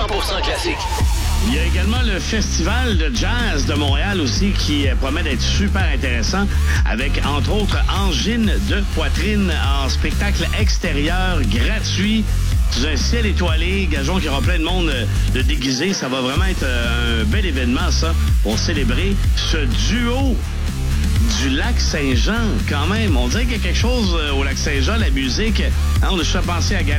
100% classique. Il y a également le Festival de jazz de Montréal aussi qui promet d'être super intéressant avec, entre autres, Angine de poitrine en spectacle extérieur gratuit sous un ciel étoilé. Gageons qu'il y aura plein de monde de déguisé. Ça va vraiment être un bel événement, ça, pour célébrer ce duo du Lac-Saint-Jean, quand même. On dirait qu'il y a quelque chose au Lac-Saint-Jean, la musique. Hein, on a juste pensé à